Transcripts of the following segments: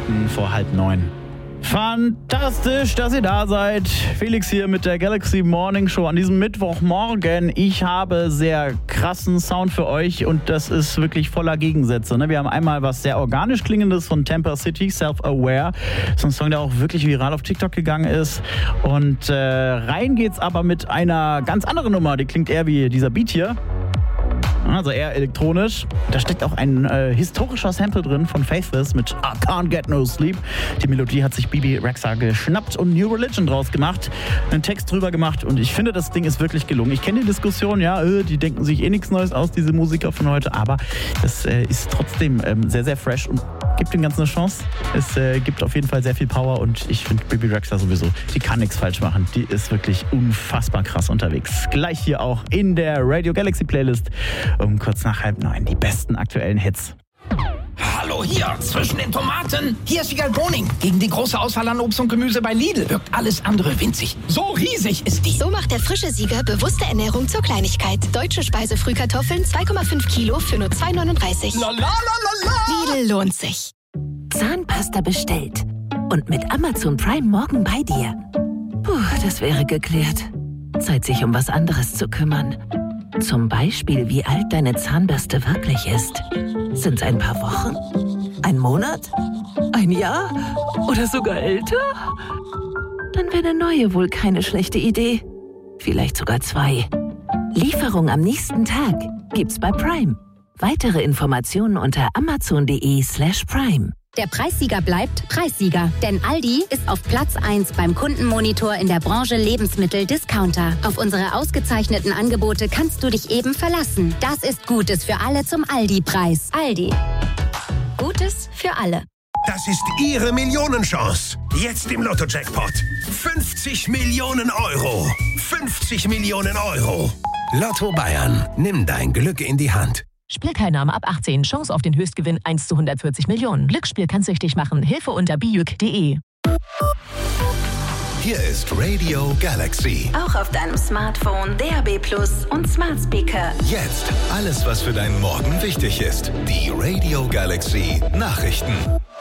Minuten vor 8:30. Fantastisch, dass ihr da seid. Felix hier mit der Galaxy Morning Show an diesem Mittwochmorgen. Ich habe sehr krassen Sound für euch und das ist wirklich voller Gegensätze. Wir haben einmal was sehr organisch klingendes von Temper City, Self-Aware. Das ist ein Song, der auch wirklich viral auf TikTok gegangen ist. Und rein geht's aber mit einer ganz anderen Nummer. Die klingt eher wie dieser Beat hier. Also eher elektronisch. Da steckt auch ein historischer Sample drin von Faithless mit I Can't Get No Sleep. Die Melodie hat sich Bebe Rexha geschnappt und New Religion draus gemacht. Einen Text drüber gemacht und ich finde, das Ding ist wirklich gelungen. Ich kenne die Diskussion, die denken sich nichts Neues aus, diese Musiker von heute, aber es ist trotzdem sehr, sehr fresh und gibt dem Ganzen eine Chance. Es gibt auf jeden Fall sehr viel Power und ich finde Bebe Rexha sowieso, die kann nichts falsch machen. Die ist wirklich unfassbar krass unterwegs. Gleich hier auch in der Radio Galaxy Playlist um kurz nach 8:30 die besten aktuellen Hits. Hallo hier, zwischen den Tomaten. Hier ist Vigal Boning. Gegen die große Auswahl an Obst und Gemüse bei Lidl wirkt alles andere winzig. So riesig ist die. So macht der frische Sieger bewusste Ernährung zur Kleinigkeit. Deutsche Speisefrühkartoffeln 2,5 Kilo für nur 2,39. Lidl lohnt sich. Zahnpasta bestellt. Und mit Amazon Prime morgen bei dir. Puh, das wäre geklärt. Zeit, sich um was anderes zu kümmern. Zum Beispiel, wie alt deine Zahnbürste wirklich ist. Sind es ein paar Wochen? Ein Monat? Ein Jahr? Oder sogar älter? Dann wäre eine neue wohl keine schlechte Idee. Vielleicht sogar 2. Lieferung am nächsten Tag gibt's bei Prime. Weitere Informationen unter amazon.de/prime. Der Preissieger bleibt Preissieger, denn Aldi ist auf Platz 1 beim Kundenmonitor in der Branche Lebensmittel-Discounter. Auf unsere ausgezeichneten Angebote kannst du dich eben verlassen. Das ist Gutes für alle zum Aldi-Preis. Aldi. Gutes für alle. Das ist Ihre Millionenchance. Jetzt im Lotto-Jackpot. 50 Millionen Euro. 50 Millionen Euro. Lotto Bayern. Nimm dein Glück in die Hand. Spielteilnahme ab 18. Chance auf den Höchstgewinn 1 zu 140 Millionen. Glücksspiel kann süchtig machen. Hilfe unter biüc.de. Hier ist Radio Galaxy. Auch auf deinem Smartphone, DAB+ und Smart Speaker. Jetzt alles, was für deinen Morgen wichtig ist. Die Radio Galaxy Nachrichten.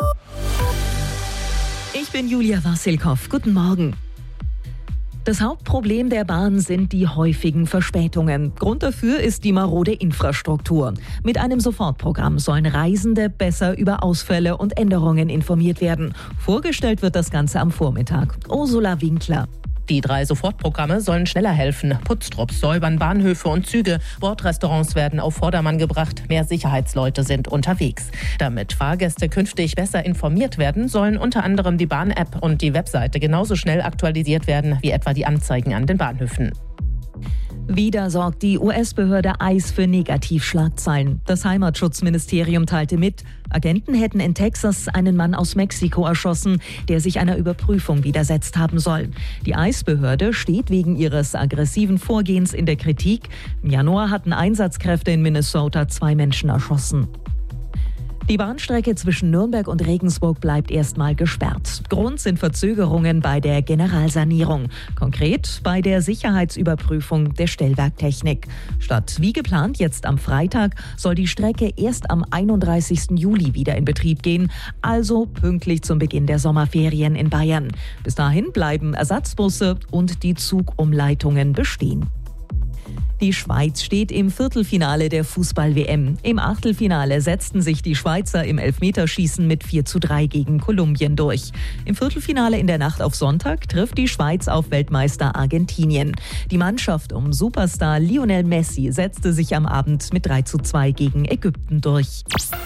Ich bin Julia Wassilkow. Guten Morgen. Das Hauptproblem der Bahn sind die häufigen Verspätungen. Grund dafür ist die marode Infrastruktur. Mit einem Sofortprogramm sollen Reisende besser über Ausfälle und Änderungen informiert werden. Vorgestellt wird das Ganze am Vormittag. Ursula Winkler. Die 3 Sofortprogramme sollen schneller helfen. Putztrupps säubern Bahnhöfe und Züge. Bordrestaurants werden auf Vordermann gebracht. Mehr Sicherheitsleute sind unterwegs. Damit Fahrgäste künftig besser informiert werden, sollen unter anderem die Bahn-App und die Webseite genauso schnell aktualisiert werden wie etwa die Anzeigen an den Bahnhöfen. Wieder sorgt die US-Behörde ICE für Negativschlagzeilen. Das Heimatschutzministerium teilte mit, Agenten hätten in Texas einen Mann aus Mexiko erschossen, der sich einer Überprüfung widersetzt haben soll. Die ICE-Behörde steht wegen ihres aggressiven Vorgehens in der Kritik. Im Januar hatten Einsatzkräfte in Minnesota 2 Menschen erschossen. Die Bahnstrecke zwischen Nürnberg und Regensburg bleibt erstmal gesperrt. Grund sind Verzögerungen bei der Generalsanierung. Konkret bei der Sicherheitsüberprüfung der Stellwerktechnik. Statt wie geplant jetzt am Freitag soll die Strecke erst am 31. Juli wieder in Betrieb gehen, also pünktlich zum Beginn der Sommerferien in Bayern. Bis dahin bleiben Ersatzbusse und die Zugumleitungen bestehen. Die Schweiz steht im Viertelfinale der Fußball-WM. Im Achtelfinale setzten sich die Schweizer im Elfmeterschießen mit 4:3 gegen Kolumbien durch. Im Viertelfinale in der Nacht auf Sonntag trifft die Schweiz auf Weltmeister Argentinien. Die Mannschaft um Superstar Lionel Messi setzte sich am Abend mit 3:2 gegen Ägypten durch.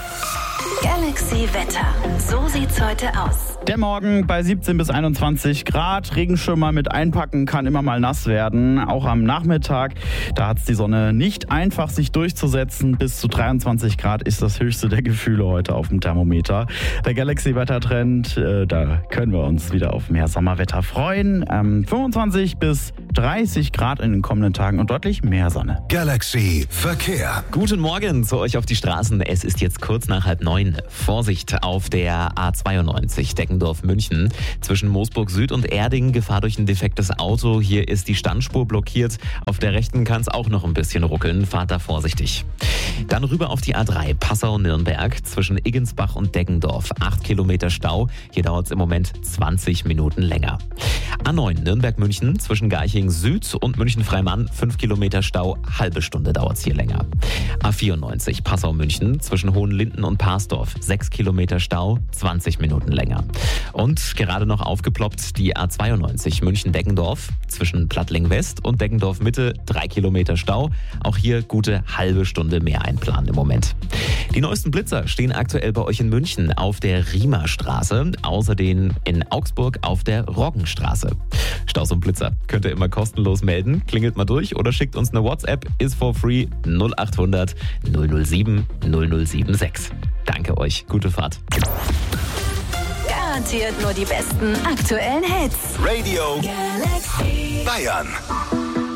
Galaxy Wetter. So sieht's heute aus. Der Morgen bei 17 bis 21 Grad. Regenschirmer mit einpacken kann immer mal nass werden. Auch am Nachmittag, da hat es die Sonne nicht einfach, sich durchzusetzen. Bis zu 23 Grad ist das höchste der Gefühle heute auf dem Thermometer. Der Galaxy-Wettertrend, da können wir uns wieder auf mehr Sommerwetter freuen. 25 bis 30 Grad in den kommenden Tagen und deutlich mehr Sonne. Galaxy Verkehr. Guten Morgen zu euch auf die Straßen. Es ist jetzt kurz nach 8:30. Vorsicht auf der A92. Deggendorf-München. Zwischen Moosburg Süd und Erding Gefahr durch ein defektes Auto. Hier ist die Standspur blockiert. Auf der rechten kann es auch noch ein bisschen ruckeln. Fahrt da vorsichtig. Dann rüber auf die A3 Passau-Nürnberg zwischen Iggensbach und Deggendorf. 8 Kilometer Stau. Hier dauert es im Moment 20 Minuten länger. A9 Nürnberg-München zwischen Garching Süd und München-Freimann. 5 Kilometer Stau. Halbe Stunde dauert es hier länger. A94 Passau-München zwischen Hohenlinden und Parsdorf. 6 Kilometer Stau. 20 Minuten länger. Und gerade noch aufgeploppt die A92 München-Deggendorf zwischen Plattling-West und Deggendorf-Mitte. 3 Kilometer Stau. Auch hier gute halbe Stunde mehr einplanen im Moment. Die neuesten Blitzer stehen aktuell bei euch in München auf der Riemerstraße, außerdem in Augsburg auf der Roggenstraße. Staus und Blitzer könnt ihr immer kostenlos melden. Klingelt mal durch oder schickt uns eine WhatsApp, ist for free 0800 007 0076. Danke euch, gute Fahrt. Garantiert nur die besten aktuellen Hits. Radio Galaxy Bayern.